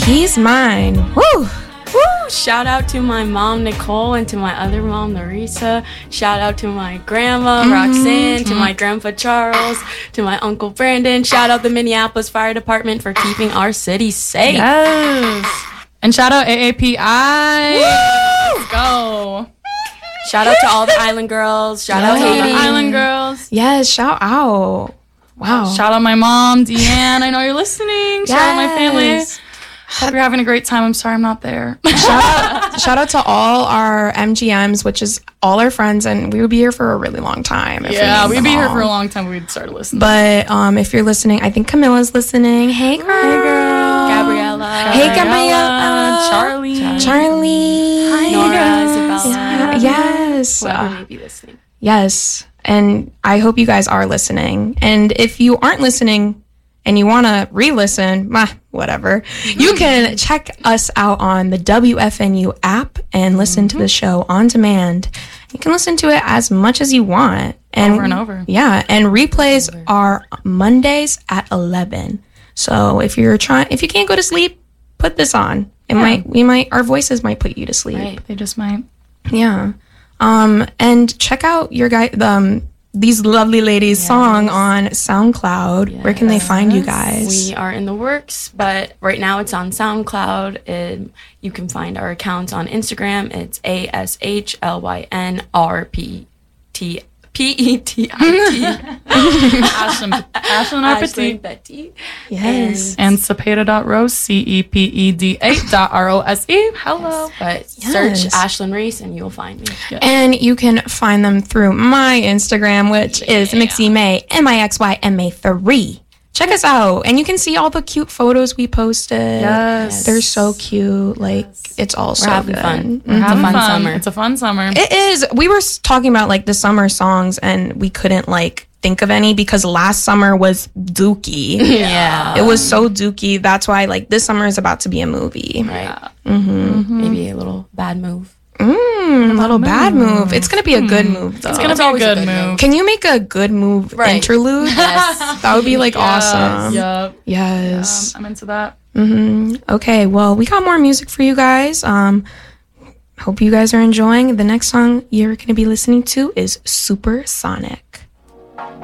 He's Mine. Woo! Woo! Shout out to my mom, Nicole, and to my other mom, Larissa. Shout out to my grandma, Roxanne, to my grandpa, Charles, to my uncle, Brandon. Shout out the Minneapolis Fire Department for keeping our city safe. Yes. And shout out AAPI. Woo! Let's go. Shout out to all the Island girls. Shout out Haiti. Island girls. Yes, shout out. Wow. Shout out my mom, Deanne. I know you're listening. Shout out my family. Hope you're having a great time. I'm sorry I'm not there. Shout out to all our MGMs, which is all our friends, and we would be here for a really long time. Yeah, we'd be here for a long time. We'd start listening. But if you're listening, I think Camilla's listening. Hey, girl. Hey, girl. Gabriella. Hey, Gabriella. Charlie. Hi. Nora, Isabella. Yes. Whoever may be listening. Yes. And I hope you guys are listening. And if you aren't listening and you want to re-listen, whatever, you can check us out on the WFNU app and listen to the show on demand. You can listen to it as much as you want. And, over and over. Yeah. And replays are Mondays at 11. So if you can't go to sleep, put this on. Our voices might put you to sleep. Right. They just might. Yeah. And check out your these lovely ladies song on SoundCloud. Yes. Where can they find you guys? We are in the works, but right now it's on SoundCloud. And you can find our accounts on Instagram. It's ASHLYNRPETIT. Ashlyn Petit. Yes. And Cepeda.rose, CEPEDA.ROSE. Hello. But search Ashlyn Reese and you'll find me. Yes. And you can find them through my Instagram, which is Mixy May, MIXYMA3. Check us out, and you can see all the cute photos we posted. Yes. They're so cute. Like, it's all so having good. fun. We're having fun fun. summer. It's a fun summer. It is. We were talking about like the summer songs, and we couldn't like think of any because last summer was dookie. Yeah. It was so dookie. That's why like this summer is about to be a movie. Right. Maybe a little bad move. A little bad move. It's gonna be a good move though. It's going to be a good move. Can you make a good move interlude? Yes. That would be like awesome. Yep. Yes. I'm into that. Okay, well, we got more music for you guys. Hope you guys are enjoying. The next song you're going to be listening to is Supersonic.